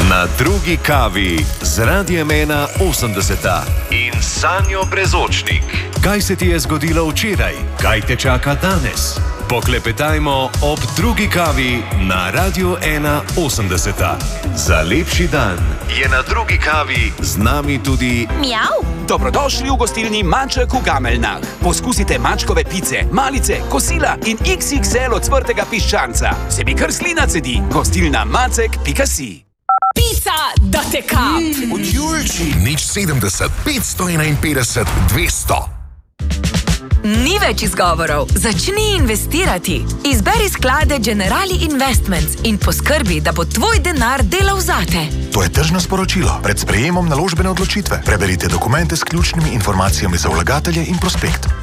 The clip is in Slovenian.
Na drugi kavi z Radiem 81 in Sanjo Brezočnik. Kaj se ti je zgodilo včeraj? Kaj te čaka danes? Poklepetajmo ob drugi kavi na Radiu 81. Za lepši dan je na drugi kavi z nami tudi Mjav. Dobrodošli v gostilni Maček v Gameljnah. Poskusite mačkove pice, malice, kosila in XXL ocvrtega piščanca. Se mi kar slina cedi. Gostilna Macek.si. Pica, da te kap. Od Julči. Nič 70, 551, 200. Ni več izgovorov. Začni investirati. Izberi sklade Generali Investments in poskrbi, da bo tvoj denar delal zate. To je tržno sporočilo. Pred sprejemom naložbene odločitve preberite dokumente s ključnimi informacijami za vlagatelje in prospekt.